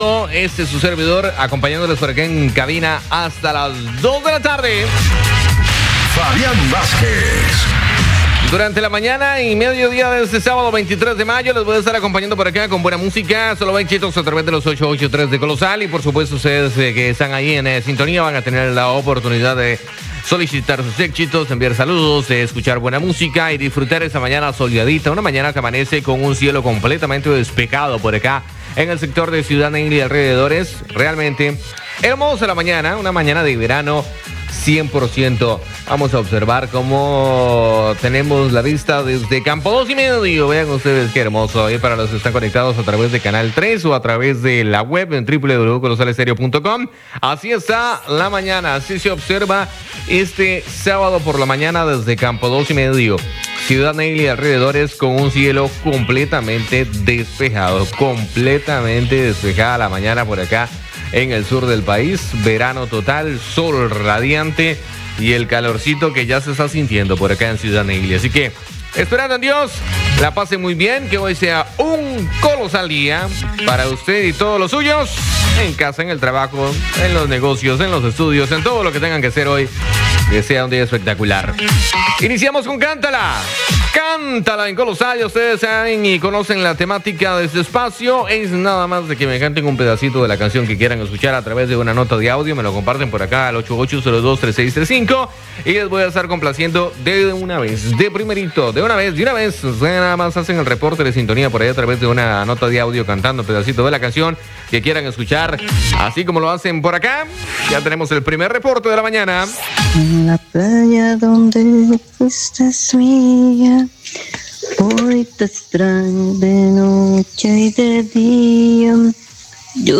Este es su servidor, acompañándoles por acá en cabina hasta las 2 de la tarde. Fabián Vázquez. Durante la mañana y mediodía de este sábado 23 de mayo les voy a estar acompañando por acá con buena música. Solo ven chitos a través de los 883 de Colosal. Y por supuesto ustedes que están ahí en sintonía van a tener la oportunidad de solicitar sus éxitos, enviar saludos, de escuchar buena música y disfrutar esa mañana soleadita. Una mañana que amanece con un cielo completamente despejado por acá en el sector de Ciudad Neily y alrededores. Realmente hermosa la mañana, una mañana de verano 100%. Vamos a observar cómo tenemos la vista desde Campo 2 y medio. Vean ustedes qué hermoso. Y para los que están conectados a través de Canal 3 o a través de la web en www.colosalestereo.com. Así está la mañana. Así se observa este sábado por la mañana desde Campo 2 y medio. Ciudad Neily y alrededores con un cielo completamente despejado. Completamente despejada la mañana por acá en el sur del país. Verano total, sol radiante y el calorcito que ya se está sintiendo por acá en Ciudad Neily. Así que, esperando en Dios, la pase muy bien, que hoy sea un colosal día para usted y todos los suyos, en casa, en el trabajo, en los negocios, en los estudios, en todo lo que tengan que hacer hoy, que sea un día espectacular. Iniciamos con Cántala. Cántala en Colosal. Ya ustedes saben y conocen la temática de este espacio. Es nada más de que me canten un pedacito de la canción que quieran escuchar a través de una nota de audio. Me lo comparten por acá al 88023635 y les voy a estar complaciendo de una vez, de primerito, de una vez. Ustedes nada más hacen el reporte de sintonía por ahí a través de una nota de audio cantando un pedacito de la canción que quieran escuchar, así como lo hacen por acá. Ya tenemos el primer reporte de la mañana. En la playa donde estás mía, hoy te extraño de noche y de día. Yo